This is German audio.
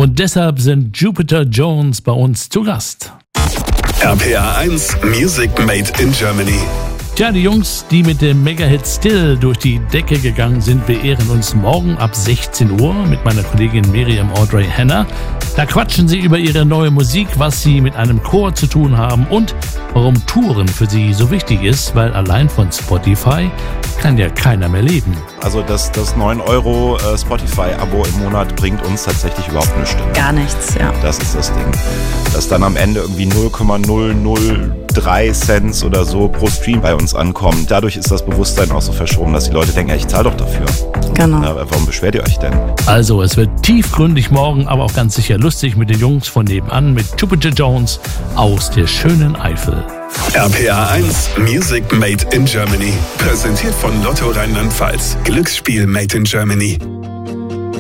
Und deshalb sind Jupiter Jones bei uns zu Gast. RPA 1 Music Made in Germany. Tja, die Jungs, die mit dem Mega-Hit Still durch die Decke gegangen sind, beehren uns morgen ab 16 Uhr mit meiner Kollegin Miriam Audrey Hanna. Da quatschen sie über ihre neue Musik, was sie mit einem Chor zu tun haben und warum Touren für sie so wichtig ist, weil allein von Spotify kann ja keiner mehr leben. Also das 9 € Spotify-Abo im Monat bringt uns tatsächlich überhaupt nichts. Gar nichts, ja. Das ist das Ding. Dass dann am Ende irgendwie 0,003 Cent oder so pro Stream bei uns ankommen. Dadurch ist das Bewusstsein auch so verschoben, dass die Leute denken, ja, ich zahle doch dafür. Genau. Na, warum beschwert ihr euch denn? Also, es wird tiefgründig morgen, aber auch ganz sicher lustig mit den Jungs von nebenan, mit Jupiter Jones aus der schönen Eifel. RPA 1 Music Made in Germany. Präsentiert von Lotto Rheinland-Pfalz. Glücksspiel Made in Germany.